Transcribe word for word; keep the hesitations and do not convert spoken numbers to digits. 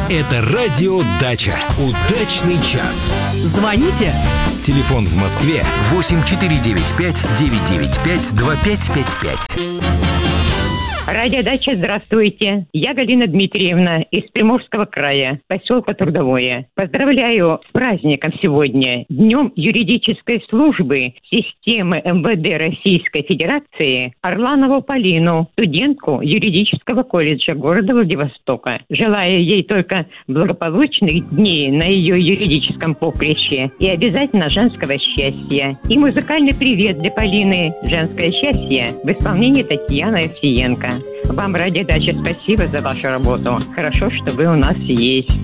Это радио «Дача». Удачный час. Звоните. Телефон в Москве восемь четыре девять пять девять девять пять два пять пять пять. Радиодача, здравствуйте. Я Галина Дмитриевна из Приморского края, поселка Трудовое. Поздравляю с праздником сегодня, Днем юридической службы системы эм вэ дэ Российской Федерации, Орланову Полину, студентку юридического колледжа города Владивостока. Желаю ей только благополучных дней на ее юридическом поприще и обязательно женского счастья. И музыкальный привет для Полины «Женское счастье» в исполнении Татьяны Овсиенко. Вам, радиодача, спасибо за вашу работу. Хорошо, что вы у нас есть.